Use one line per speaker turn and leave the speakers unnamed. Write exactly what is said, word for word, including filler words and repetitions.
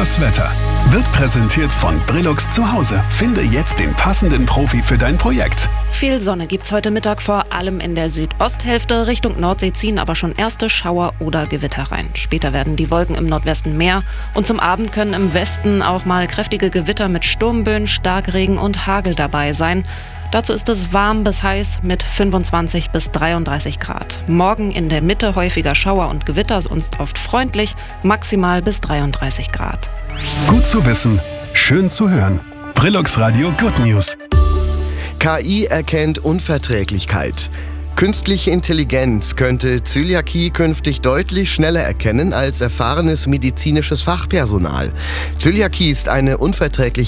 Das Wetter wird präsentiert von Brillux zu Hause. Finde jetzt den passenden Profi für dein Projekt.
Viel Sonne gibt's heute Mittag vor allem in der Südosthälfte. Richtung Nordsee ziehen aber schon erste Schauer oder Gewitter rein. Später werden die Wolken im Nordwesten mehr und zum Abend können im Westen auch mal kräftige Gewitter mit Sturmböen, Starkregen und Hagel dabei sein. Dazu ist es warm bis heiß mit fünfundzwanzig bis dreiunddreißig Grad. Morgen in der Mitte häufiger Schauer und Gewitter, sonst oft freundlich, maximal bis dreiunddreißig Grad.
Gut zu wissen, schön zu hören. Brillux Radio Good News.
K I erkennt Unverträglichkeit. Künstliche Intelligenz könnte Zöliakie künftig deutlich schneller erkennen als erfahrenes medizinisches Fachpersonal. Zöliakie ist eine Unverträglichkeit